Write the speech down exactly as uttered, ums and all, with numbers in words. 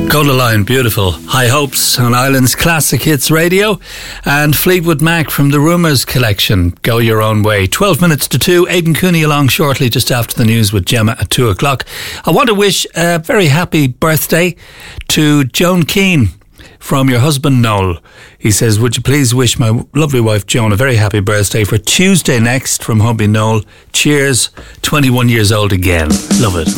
Codaline, beautiful. High Hopes on Ireland's Classic Hits Radio, and Fleetwood Mac from the Rumours collection, Go Your Own Way. twelve minutes to two. Aidan Cooney along shortly, just after the news with Gemma at two o'clock. I want to wish a very happy birthday to Joan Keane from your husband Noel. He says, would you please wish my lovely wife Joan a very happy birthday for Tuesday next from hubby Noel. Cheers, twenty-one years old again. Love it.